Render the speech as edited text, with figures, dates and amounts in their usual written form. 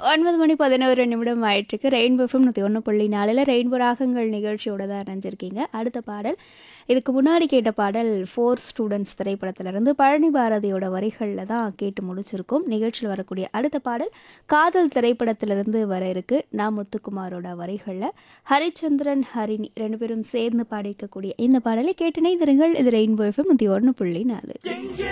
9:11 ஆயிட்டிருக்கு. Rainbow FM 101.4ல rainbow ராகங்கள் நிகழ்ச்சியோட தான் இணைஞ்சிருக்கீங்க. அடுத்த பாடல், இதுக்கு முன்னாடி கேட்ட பாடல் 4 ஸ்டூடெண்ட்ஸ் திரைப்படத்திலிருந்து பழனி பாரதியோட வரிகளில் தான் கேட்டு முடிச்சிருக்கோம். நிகழ்ச்சியில் வரக்கூடிய அடுத்த பாடல் காதல் திரைப்படத்திலிருந்து வர இருக்கு. நான் முத்துக்குமாரோட வரிகளில் ஹரிச்சந்திரன் ஹரிணி 2 பேரும் சேர்ந்து பாடிக்கக்கூடிய இந்த பாடலை கேட்டு இணைந்திருங்கள். இது ரெயின்போ எஃப்எம் 101.4.